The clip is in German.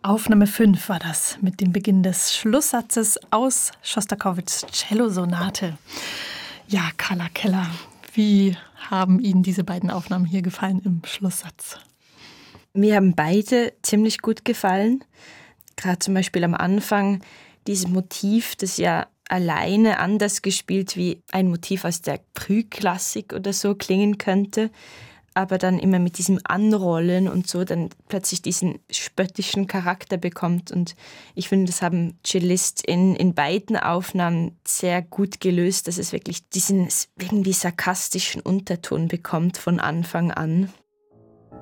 Aufnahme 5 war das mit dem Beginn des Schlusssatzes aus Schostakowitschs Cellosonate. Ja, Carla Keller, wie haben Ihnen diese beiden Aufnahmen hier gefallen im Schlusssatz? Mir haben beide ziemlich gut gefallen. Gerade zum Beispiel am Anfang dieses Motiv, das ja alleine anders gespielt wie ein Motiv aus der Frühklassik oder so klingen könnte, aber dann immer mit diesem Anrollen und so dann plötzlich diesen spöttischen Charakter bekommt. Und ich finde, das haben CellistInnen in beiden Aufnahmen sehr gut gelöst, dass es wirklich diesen irgendwie sarkastischen Unterton bekommt von Anfang an.